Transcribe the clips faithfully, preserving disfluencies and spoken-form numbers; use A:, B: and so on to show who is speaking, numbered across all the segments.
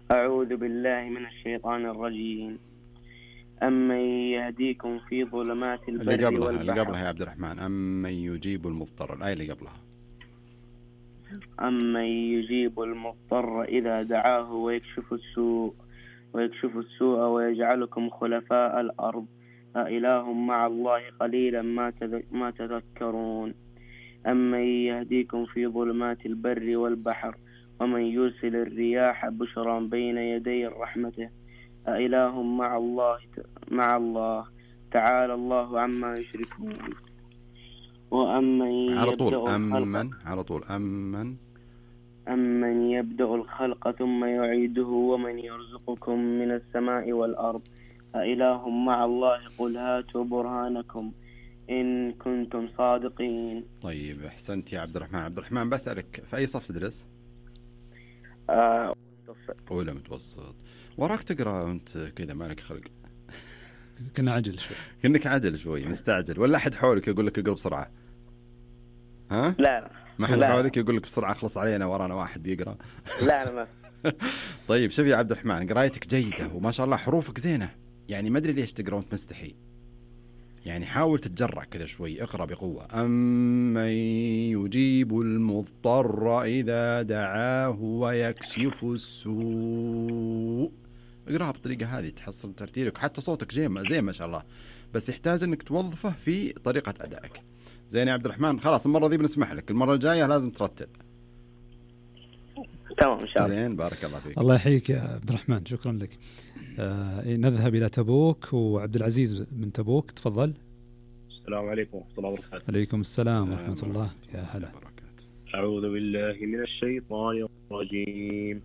A: أعوذ بالله من الشيطان الرجيم. أمن يهديكم في ظلمات البر
B: اللي قبلها
A: والبحر
B: اللي قبلها يا عبد الرحمن، أمن يجيب المضطر، الآية اللي قبلها.
A: أمن يجيب المضطر إذا دعاه ويكشف السوء ويكشف السوء ويجعلكم خلفاء الأرض أإله مع الله قليلا ما ما تذكرون. أمن يهديكم في ظلمات البر والبحر ومن يرسل الرياح بشرا بين يدي رحمته أإله مع الله مع الله تعالى الله عما يشركون. وأمن
B: على طول
A: يبدأ
B: أمن على طول أمن
A: أمن يبدأ الخلق ثم يعيده ومن يرزقكم من السماء والأرض أإله مع الله قل هاتوا برهانكم إن كنتم صادقين.
B: طيب أحسنت يا عبد الرحمن. عبد الرحمن بسألك، في أي صف تدرس؟
A: آه
B: أولى متوسط. وراك تقرأ وأنت كذا مالك خلق.
C: كنا عجل شوي.
B: كأنك عجل شوي مستعجل، ولا أحد حولك يقول لك اقرأ بسرعة؟ ها؟
A: لا
B: ما حد
A: لا.
B: حولك يقول لك بسرعة خلص علينا ورانا واحد بيقرأ؟
A: لا أنا ما.
B: طيب شوف يا عبد الرحمن، قرايتك جيدة وما شاء الله حروفك زينة، يعني ما أدري ليش تقرأ وأنت مستحي. يعني حاول تتجرأ كذا شوي، اقرأ بقوة. أمن يجيب المضطر إذا دعاه ويكشف السوء. اقرأها بالطريقة هذه تحصل ترتيلك، حتى صوتك زين زين ما شاء الله، بس يحتاج انك توظفه في طريقة أدائك. زين يا عبد الرحمن، خلاص المرة دي بنسمح لك، المرة الجاية لازم ترتب.
A: تمام إن شاء الله.
B: زين بارك الله فيك.
C: الله يحييك يا عبد الرحمن، شكرا لك. آه نذهب إلى تبوك، وعبد العزيز من تبوك تفضل.
D: السلام عليكم ورحمة الله وبركاته.
C: عليكم السلام ورحمة الله. يا هلا.
D: أعوذ بالله من الشيطان الرجيم.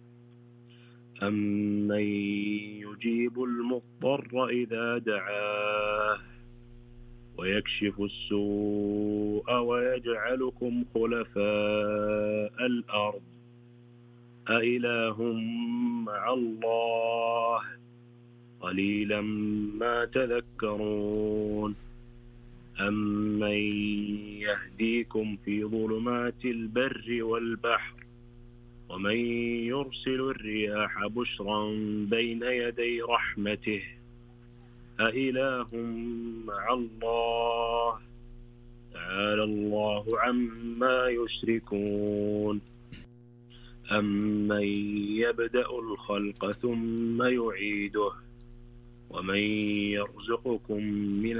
D: أمن يجيب المضطر إذا دعاه ويكشف السوء ويجعلكم خلفاء الأرض أإله مع الله قليلا ما تذكرون. أمن يهديكم في ظلمات البر والبحر ومن يرسل الرياح بشرا بين يدي رحمته أإله مع الله تعالى الله عما يشركون. أمن يبدأ الخلق ثم يعيده ومن يرزقكم من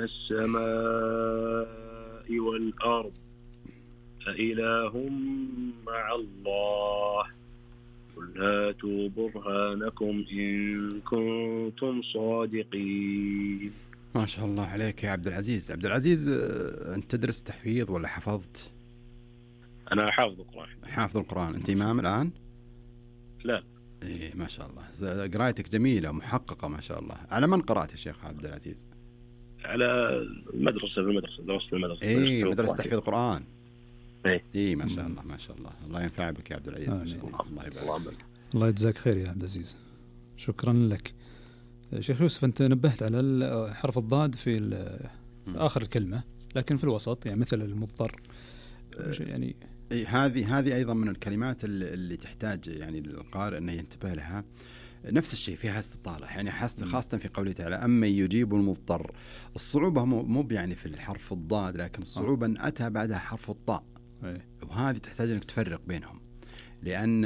D: السماء والأرض أإله مع الله قل هاتوا برهانكم إن كنتم صادقين.
B: ما شاء الله عليك يا عبد العزيز. عبد العزيز، أنت تدرس تحفيظ ولا حفظت؟
D: أنا حافظ القرآن.
B: حافظ القرآن. أنت إمام الآن؟
D: لا.
B: إيه ما شاء الله، قرايتك جميلة محققة ما شاء الله. على من قرأت يا شيخ عبد العزيز؟
D: على المدرسة في المدرسة درست المدرسة.
B: إيه مدرسة تحفيظ القرآن.
D: إيه.
B: إيه ما شاء الله ما شاء الله. الله ينفع بك يا عبد العزيز. ما شاء الله. الله يبارك.
C: الله يجزاك خير يا عبد العزيز، شكرا لك. شيخ يوسف، أنت نبهت على حرف الضاد في آخر الكلمة لكن في الوسط، يعني مثل المضطر يعني.
B: إيه هذه هذه أيضا من الكلمات اللي تحتاج يعني القارئ أنه ينتبه لها. نفس الشيء فيها استطالة، يعني خاصة في قوله تعالى أمن يجيب المضطر. الصعوبة مو يعني في الحرف الضاد، لكن الصعوبة أن أتى بعدها حرف الطاء، وهذه تحتاج أنك تفرق بينهم، لأن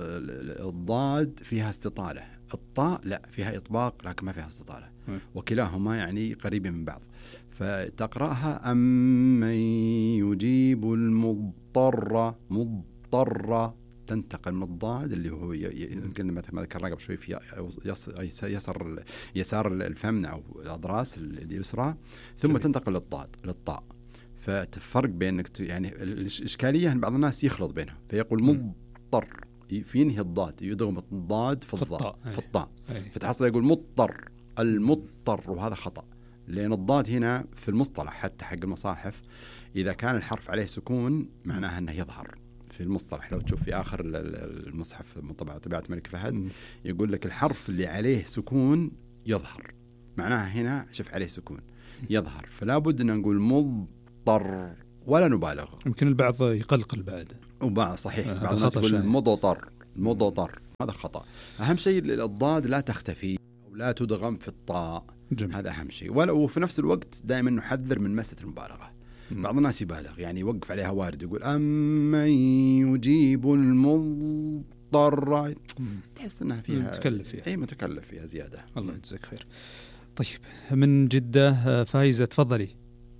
B: الضاد فيها استطالة، الطاء لا فيها إطباق لكن ما فيها استطالة، وكلاهما يعني قريب من بعض. فتقرأها أمن يجيب المضطر، مضطر تنتقل من الضاد اللي هو يمكن مثل ما ذكرنا قبل شوي في يسار يسار الفم أو الأضراس اليسرى، ثم تنتقل للضاد للطاء. فتفرق بينك يعني الإشكالية أن بعض الناس يخلط بينها فيقول مضطر في ينهي الضاد، يدغم الضاد في الضاد في الطاء، فتحصل يقول مضطر المضطر، وهذا خطأ، لأن الضاد هنا في المصطلح حتى حق المصاحف إذا كان الحرف عليه سكون معناها أنه يظهر في المصطلح. لو تشوف في آخر المصحف طبعا طباعة الملك فهد يقول لك الحرف اللي عليه سكون يظهر، معناها هنا شوف عليه سكون يظهر، فلا بد أن نقول مضطر ولا نبالغ.
C: يمكن البعض يقلقل بعد
B: وبعض صحيح بعض الناس يقول مضطر مضطر هذا خطأ. أهم شيء الضاد لا تختفي أو لا تدغم في الطاء.
C: جميل.
B: هذا أهم شيء. وفي نفس الوقت دائما نحذر من مسألة المبالغة. م. بعض الناس يبالغ، يعني يوقف عليها وارد يقول أمن يجيب المضطر، تحس أنها فيها
C: متكلف فيها.
B: أي متكلف فيها زيادة.
C: الله يجزاك خير. طيب من جدة فايزة تفضلي.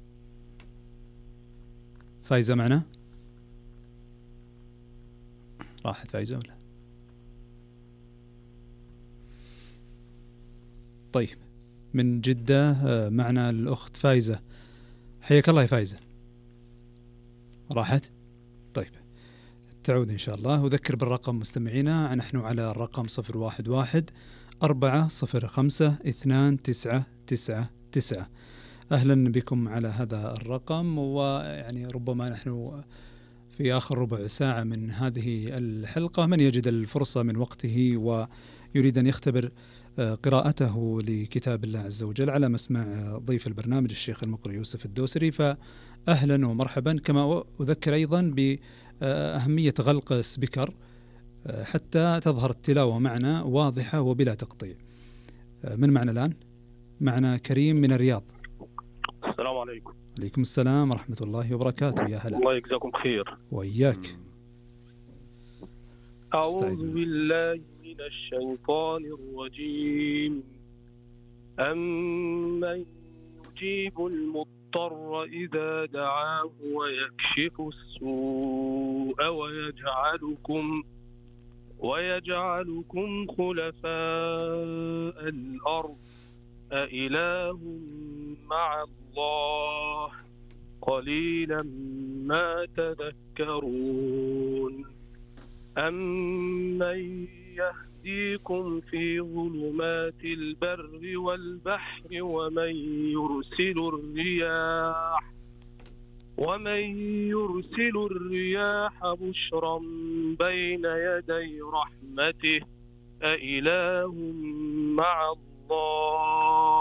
C: فايزة معنا؟ راحت فايزة ولا؟ طيب من جدة معنا الأخت فايزة، حياك الله يا فايزة. راحت؟ طيب تعود إن شاء الله. أذكر بالرقم مستمعينا، نحن على الرقم صفر واحد واحد أربعة صفر خمسة اثنان تسعة تسعة تسعة. أهلا بكم على هذا الرقم. ويعني ربما نحن في آخر ربع ساعة من هذه الحلقة، من يجد الفرصة من وقته ويريد أن يختبر قراءته لكتاب الله عز وجل على مسمع ضيف البرنامج الشيخ المقري يوسف الدوسري، فأهلا ومرحبا. كما أذكر أيضا بأهمية غلق السبيكر حتى تظهر التلاوة معنا واضحة وبلا تقطيع. من معنا الآن؟ معنا كريم من الرياض.
D: السلام عليكم.
C: عليكم السلام ورحمة الله وبركاته. يا هلا.
D: الله يجزاكم خير.
C: وإياك.
D: أعوذ بالله من الشيطان الرجيم. أمن يجيب المضطر إذا دعاه ويكشف السوء ويجعلكم ويجعلكم خلفاء الأرض أإله مع الله قليلا ما تذكرون. أمن يهديكم في ظلمات البر والبحر ومن يرسل الرياح ومن يرسل الرياح بشرا بين يدي رحمته أإله مع الله